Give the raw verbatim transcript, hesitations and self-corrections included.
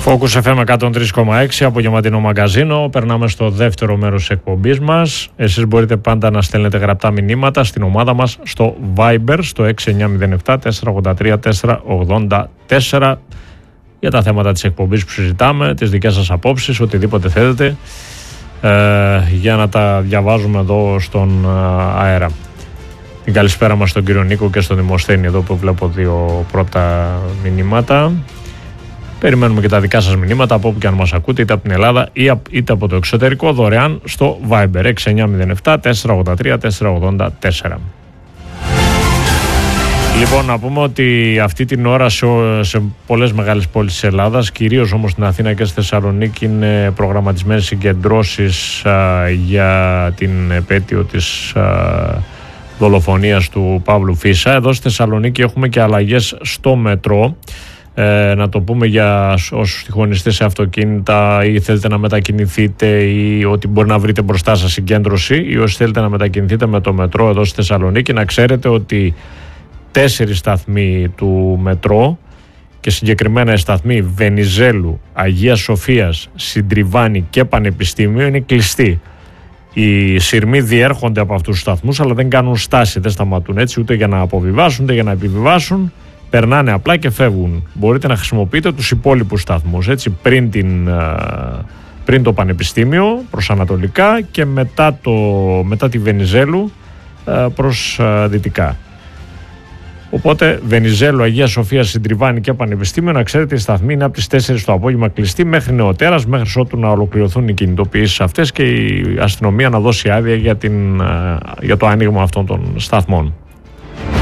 Focus εφ εμ εκατόν τρία κόμμα έξι, απογευματινό μαγκαζίνο. Περνάμε στο δεύτερο μέρος της εκπομπής μας. Εσείς μπορείτε πάντα να στέλνετε γραπτά μηνύματα στην ομάδα μας στο Viber, στο έξι εννιά μηδέν επτά τέσσερα ογδόντα τρία τέσσερα ογδόντα τέσσερα, για τα θέματα της εκπομπής που συζητάμε, τις δικές σας απόψεις, οτιδήποτε θέλετε, ε, για να τα διαβάζουμε εδώ στον αέρα. Την καλησπέρα μας στον κύριο Νίκο και στον Δημοσθένη, εδώ που βλέπω δύο πρώτα μηνύματα. Περιμένουμε και τα δικά σας μηνύματα από όπου και αν μας ακούτε, είτε από την Ελλάδα είτε από το εξωτερικό, δωρεάν στο Viber έξι εννιά μηδέν επτά τέσσερα ογδόντα τρία τέσσερα ογδόντα τέσσερα. Λοιπόν, να πούμε ότι αυτή την ώρα σε, σε πολλές μεγάλες πόλεις της Ελλάδας, κυρίως όμως στην Αθήνα και στη Θεσσαλονίκη, είναι προγραμματισμένες συγκεντρώσεις α, για την επέτειο της α, δολοφονίας του Παύλου Φίσα. Εδώ στη Θεσσαλονίκη έχουμε και αλλαγές στο μετρό. Ε, να το πούμε για όσους τυχονιστείτε σε αυτοκίνητα ή θέλετε να μετακινηθείτε ή ότι μπορεί να βρείτε μπροστά σας συγκέντρωση, ή όσοι θέλετε να μετακινηθείτε με το μετρό εδώ στη Θεσσαλονίκη, να ξέρετε ότι τέσσερις σταθμοί του μετρό και συγκεκριμένα οι σταθμοί Βενιζέλου, Αγίας Σοφίας, Συντριβάνη και Πανεπιστήμιο είναι κλειστοί. Οι σειρμοί διέρχονται από αυτούς τους σταθμούς, αλλά δεν κάνουν στάση, δεν σταματούν έτσι ούτε για να αποβιβάσουν ούτε για να επιβιβάσουν. Περνάνε απλά και φεύγουν. Μπορείτε να χρησιμοποιείτε τους υπόλοιπους σταθμούς, έτσι, πριν, την, πριν το Πανεπιστήμιο προς ανατολικά και μετά, το, μετά τη Βενιζέλου προς δυτικά. Οπότε Βενιζέλου, Αγία Σοφία, Συντριβάνη και Πανεπιστήμιο, να ξέρετε, οι σταθμοί είναι από τις τέσσερις το απόγευμα κλειστοί μέχρι νεοτέρας, μέχρι ότου να ολοκληρωθούν οι κινητοποιήσεις αυτές και η αστυνομία να δώσει άδεια για, την, για το άνοιγμα αυτών των σταθμών.